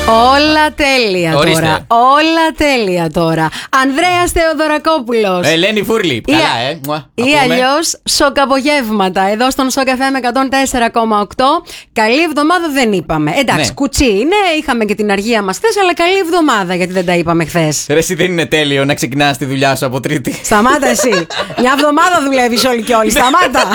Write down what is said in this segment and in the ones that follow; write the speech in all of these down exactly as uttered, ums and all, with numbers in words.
Όλα τέλεια. Ορίστε. Τώρα. Όλα τέλεια τώρα. Ανδρέας Θεοδωρακόπουλος. Ελένη Φούρλη. Καλά, ε. Μουα, Ή ακούμε. αλλιώς σοκαπογεύματα. Εδώ στον Σοκ εφ εμ εκατόν τέσσερα κόμμα οκτώ. Καλή εβδομάδα δεν είπαμε. Εντάξει, Ναι. κουτσί είναι. Είχαμε και την αργία μας χθες, αλλά καλή εβδομάδα γιατί δεν τα είπαμε χθες. Ρε, εσύ δεν είναι τέλειο να ξεκινάς τη δουλειά σου από Τρίτη. Σταμάτα εσύ. Μια εβδομάδα δουλεύεις όλοι και όλοι. Σταμάτα.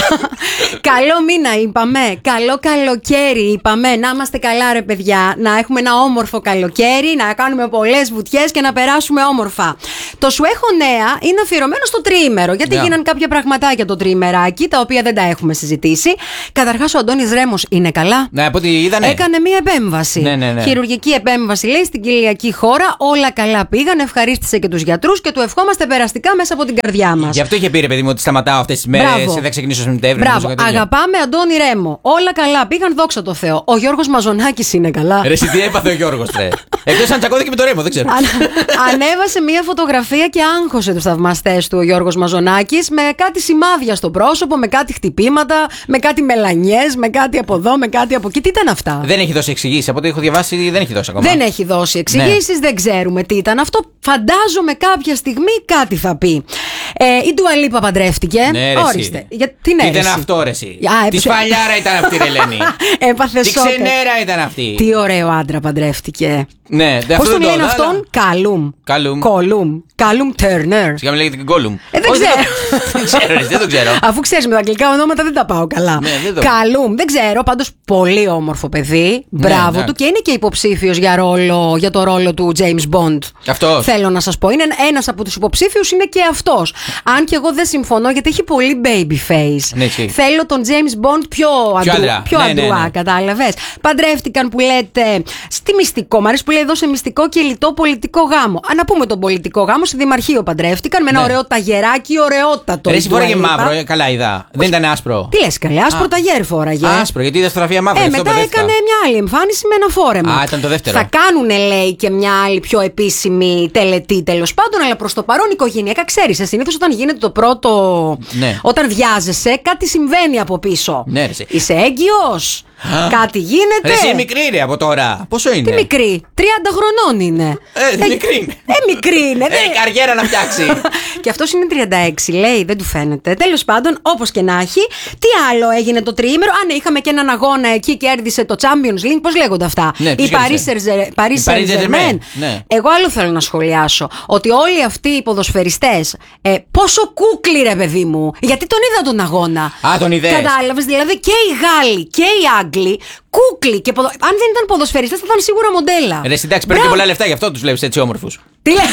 Καλό μήνα είπαμε. Καλό καλοκαίρι είπαμε. Να είμαστε καλά, ρε παιδιά. Να έχουμε ένα όμορφο καλοκαίρι. Να κάνουμε πολλές βουτιές και να περάσουμε όμορφα. Το Σου έχω νέα είναι αφιερωμένο στο τριήμερο. Γιατί Yeah. γίναν κάποια πραγματάκια το τριήμεράκι, τα οποία δεν τα έχουμε συζητήσει. Καταρχάς, ο Αντώνης Ρέμος είναι καλά. Ναι, από ό,τι είδανε. Έκανε μία επέμβαση. Ναι, ναι, ναι. Χειρουργική επέμβαση, λέει, στην κοιλιακή χώρα. Όλα καλά πήγαν. Ευχαρίστησε και τους γιατρούς και του ευχόμαστε περαστικά μέσα από την καρδιά μας. Γι' αυτό είχε πει, ρε παιδί μου, ότι σταματάω αυτές τις μέρες. Μπράβο. Δεν ξεκινήσω Σεπτέμβριο. Μπράβο. Αγαπάμε Αντώνη Ρέμο. Όλα καλά πήγαν, δόξα τω Θεώ. Ο Γιώργος Μαζονάκης είναι καλά. Ρε, εσύ τι έπαθε ο Γιώργος, ρε. Εκτός αν τσακώθηκε με το Ρέμο, δεν ξέρω. Αν- Ανέβασε μία φωτογραφία και άγχωσε τους θαυμαστές του ο Γιώργος Μαζονάκης με κάτι σημάδια στο πρόσωπο, με κάτι χτυπήματα, με κάτι μελανιές, με κάτι από εδώ, με κάτι από εκεί. Τι ήταν αυτά? Δεν έχει δώσει εξηγήσεις. Από ό,τι έχω διαβάσει, δεν έχει δώσει ακόμα. Δεν έχει δώσει εξηγήσεις, δεν ξέρουμε τι ήταν αυτό. Φαντάζομαι κάποια στιγμή κάτι θα πει. Ε, η Ντουα Λίπα παντρεύτηκε. Ναι, ρε, Ορίστε. εσύ. Για, τι Τι ναι, ήταν ρε, εσύ. αυτό, ρε, εσύ. Α, Τι έπαιξε- σφαλιάρα ήταν αυτή, ρε Ελένη. Έπαθε Τι σοκ. ξενέρα ήταν αυτή. Τι ωραίο άντρα παντρεύτηκε. Ναι, δεν Πώς αυτό τον δεν το λένε είδα, αυτόν? αλλά- Καλούμ. Καλούμ. Κολούμ. Καλούμ Τέρνερ. Σιγά μην λέγεται και Γκόλουμ. Ε, δεν Όχι, ξέρω. το- Δεν ξέρω, ρε, δεν το ξέρω. Αφού ξέρεις με τα αγγλικά ονόματα δεν τα πάω καλά. Ναι, δεν το- Καλούμ, δεν ξέρω, πάντως πολύ όμορφο παιδί. Μπράβο ναι. του και είναι και υποψήφιος για, ρόλο, για το ρόλο του James Bond. Αυτός. Θέλω να σας πω. Είναι ένας από τους υποψήφιους, είναι και αυτός. Αν και εγώ δεν συμφωνώ γιατί έχει πολύ baby face. Ναι, ισχύει. Θέλω τον James Bond πιο, αντρου, άντρα. πιο Ναι, ναι, αντρουά, ναι. κατάλαβες. Παντρεύτηκαν που λέτε στη μυστικό. Μ' αρέσει που λέει εδώ σε μυστικό και λιτό πολιτικό γάμο. Α, να πούμε τον πολιτικό γάμο, σε δημαρχείο παντρεύτηκαν με ένα Ναι. ωραίο ταγεράκι, ωραιότατο. Ρε, η εσύ φοράγε Dua Lipa. μαύρο, ε, καλά είδα. Δεν ήταν άσπρο. Τι λες καλέ, άσπρο ταγέρ φόραγε. Άσπρο, γιατί είδα φωτογραφία μαύρα. Ε, γι' αυτό μετά μπερδεύτηκα. έκανε μια άλλη εμφάνιση με ένα φόρεμα. Α, ήταν το δεύτερο. Θα κάνουνε, λέει, και μια άλλη πιο επίσημη τελετή τέλος πάντων, αλλά προς το παρόν οικογενειακά ξέρεις. Συνήθως όταν γίνεται το πρώτο. Ναι. Όταν βιάζεσαι, κάτι συμβαίνει από πίσω. Ναι, ρε, εσύ. Είσαι έγκυος, κάτι γίνεται. Ρε, εσύ μικρή ρε από τώρα. Πόσο είναι? Τι μικρή, τριάντα χρονών είναι. Ε, μικρή είναι. Ε, μικρή είναι. Ε, δεν- καριέρα να φτιάξει. Και αυτό είναι τριάντα έξι, λέει, δεν του φαίνεται. Τέλος πάντων, όπως και να έχει, τι άλλο έγινε το τριήμερο? Αν είχαμε και έναν αγώνα εκεί και κέρδισε το Champions League, πώς λέγονται αυτά? Ναι, Η ποιος Paris κέρδισε? Saint- Paris Η Paris Saint-Germain. Saint-Germain, ναι. Εγώ άλλο θέλω να σχολιάσω. Ότι όλοι αυτοί οι ποδοσφαιριστές, ε, πόσο κούκλοι, ρε παιδί μου. Γιατί τον είδα τον αγώνα. Α, τον είδες. Κατάλαβες, δηλαδή και οι Γάλλοι και οι Άγγλοι, κούκλοι. Και ποδο... Αν δεν ήταν ποδοσφαιριστές, θα ήταν σίγουρα μοντέλα. Ρε, εντάξει, παίρνει και Μπράβο. πολλά λεφτά, γι' αυτό τους βλέπεις έτσι όμορφους. Τι λέει.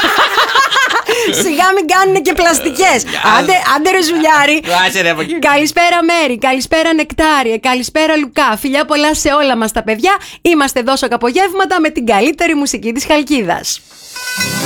Σιγά μην κάνουν και πλαστικές. Άντε, άντε ρε Ζουλιάρη. Άσε ρε από εκεί. Καλησπέρα Μέρη, καλησπέρα Νεκτάρια, καλησπέρα Λουκά. Φιλιά πολλά σε όλα μας τα παιδιά. Είμαστε εδώ Σοκ Απογεύματα με την καλύτερη μουσική της Χαλκίδας.